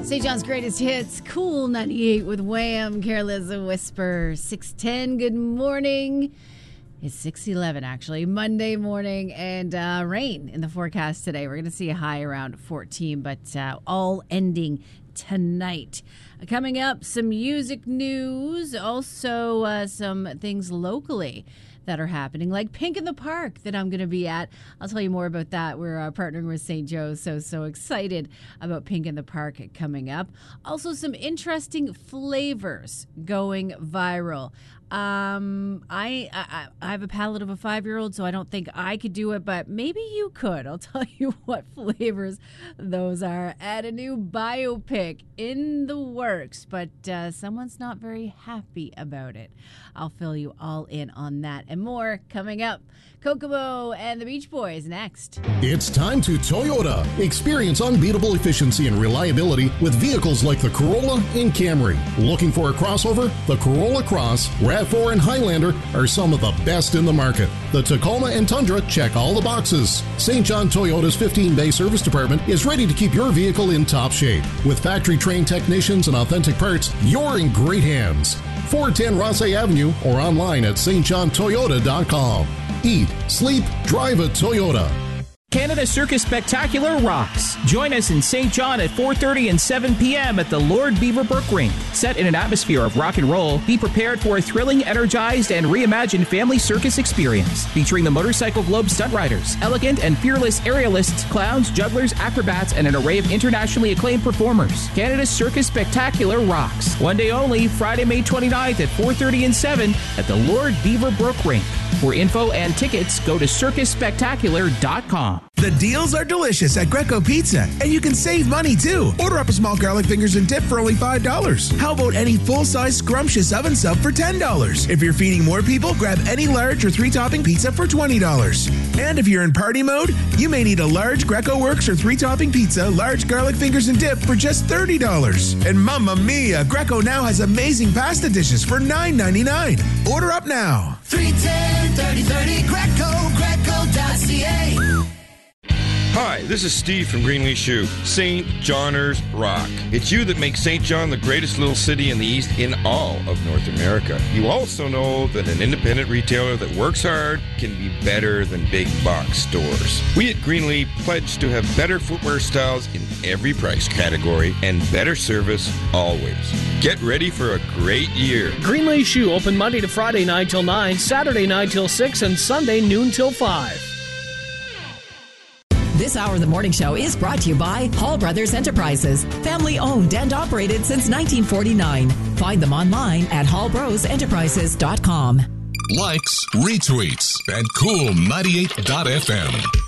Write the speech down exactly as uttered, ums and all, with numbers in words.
Saint John's Greatest Hits, Cool ninety-eight with Wham, Careless Whisper, six ten, good morning. It's six eleven, actually, Monday morning, and uh, rain in the forecast today. We're going to see a high around fourteen, but uh, all ending tonight. Uh, coming up, some music news, also uh, some things locally that are happening, like Pink in the Park that I'm going to be at. I'll tell you more about that. We're uh, partnering with Saint Joe's, so, so excited about Pink in the Park coming up. Also, some interesting flavors going viral. Um, I, I I have a palate of a five-year-old, so I don't think I could do it, but maybe you could. I'll tell you what flavors those are. Add a new biopic in the works, but uh, someone's not very happy about it. I'll fill you all in on that and more coming up. Kokomo and the Beach Boys next. It's time to Toyota. Experience unbeatable efficiency and reliability with vehicles like the Corolla and Camry. Looking for a crossover? The Corolla Cross, RAV four, and Highlander are some of the best in the market. The Tacoma and Tundra check all the boxes. Saint John Toyota's fifteen-bay service department is ready to keep your vehicle in top shape. With factory-trained technicians and authentic parts, you're in great hands. four ten Rossay Avenue or online at s t john toyota dot com. Eat, sleep, drive a Toyota. Canada Circus Spectacular rocks. Join us in Saint John at four thirty and seven p.m. at the Lord Beaverbrook Rink. Set in an atmosphere of rock and roll, be prepared for a thrilling, energized, and reimagined family circus experience. Featuring the Motorcycle Globe stunt riders, elegant and fearless aerialists, clowns, jugglers, acrobats, and an array of internationally acclaimed performers. Canada Circus Spectacular rocks. One day only, Friday, May twenty-ninth at four thirty and seven at the Lord Beaverbrook Rink. For info and tickets, go to circus spectacular dot com. The deals are delicious at Greco Pizza, and you can save money too. Order up a small garlic fingers and dip for only five dollars. How about any full-size scrumptious oven sub for ten dollars? If you're feeding more people, grab any large or three-topping pizza for twenty dollars. And if you're in party mode, you may need a large Greco Works or three-topping pizza, large garlic fingers and dip for just thirty dollars. And mamma mia, Greco now has amazing pasta dishes for nine ninety-nine. Order up now. three ten, thirty thirty, Greco, greco dot c a. Hi, this is Steve from Greenlee Shoe. Saint Johners rock. It's you that makes Saint John the greatest little city in the East in all of North America. You also know that an independent retailer that works hard can be better than big box stores. We at Greenlee pledge to have better footwear styles in every price category and better service always. Get ready for a great year. Greenlee Shoe open Monday to Friday nine till nine, Saturday nine till six, and Sunday noon till five. This hour of the morning show is brought to you by Hall Brothers Enterprises, family owned and operated since nineteen forty-nine. Find them online at hall bros enterprises dot com. Likes, retweets, and cool ninety-eight dot f m.